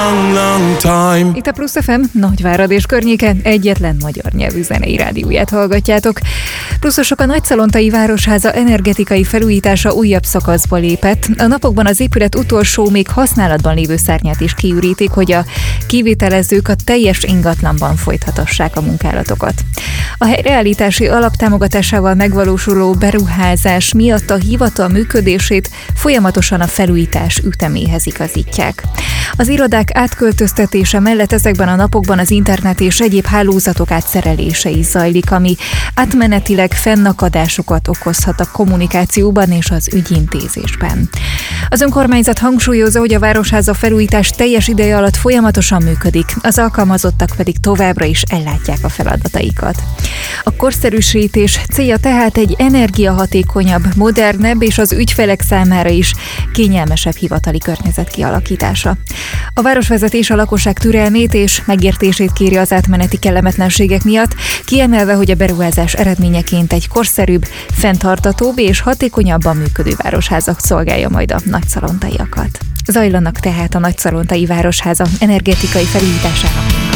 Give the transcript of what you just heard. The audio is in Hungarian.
long, long time. Itt a Plusz FM, Nagyvárad és környéke egyetlen magyar nyelvű zenei rádióját hallgatjátok. Pluszosok, a Nagyszalontai Városháza energetikai felújítása újabb szakaszba lépett. A napokban az épület utolsó, még használatban lévő szárnyát is kiürítik, hogy a kivitelezők a teljes ingatlanban folytathassák a munkálatokat. A helyreállítási alaptámogatásával megvalósuló beruházás miatt a hivatal működését folyamatosan a felújítás üteméhez igazítják. Az irodák átköltöztetése mellett ezekben a napokban az internet és egyéb hálózatok átszerelése is zajlik, ami átmenetileg fennakadásokat okozhat a kommunikációban és az ügyintézésben. Az önkormányzat hangsúlyozza, hogy a Városháza felújítás teljes ideje alatt folyamatosan működik, az alkalmazottak pedig továbbra is ellátják a feladataikat. A korszerűsítés célja tehát egy energiahatékonyabb, modernebb és az ügyfelek számára is kényelmesebb hivatali környezet kialakítása. A városvezetés a lakosság türelmét és megértését kéri az átmeneti kellemetlenségek miatt, kiemelve, hogy a beruházás eredményeként egy korszerűbb, fenntarthatóbb és hatékonyabban működő városháza szolgálja majd a nagyszalontaiakat. Zajlanak tehát a Nagyszalontai Városháza energetikai felújításának